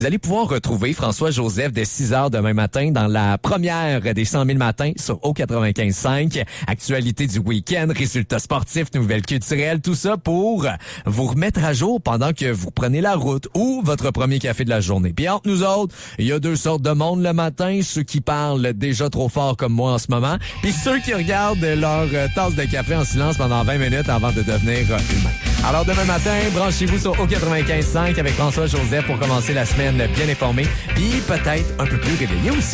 Vous allez pouvoir retrouver François-Joseph dès 6 heures demain matin dans la première des 100 000 matins sur O95.5. Actualité du week-end, résultats sportifs, nouvelles culturelles, tout ça pour vous remettre à jour pendant que vous prenez la route ou votre premier café de la journée. Puis entre nous autres, il y a deux sortes de monde le matin, ceux qui parlent déjà trop fort comme moi en ce moment, puis ceux qui regardent leur tasse de café en silence pendant 20 minutes avant de devenir humain. Alors demain matin, branchez-vous sur O95.5 avec François-Joseph pour commencer la semaine bien informé, puis peut-être un peu plus réveillé aussi.